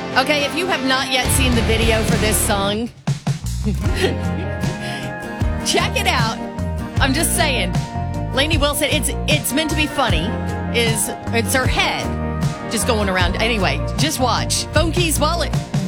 Okay, if you have not yet seen the video for this song, check it out. I'm just saying. Lainey Wilson, it's meant to be funny. It's her head just going around. Anyway, just watch. Phone Keys Wallet.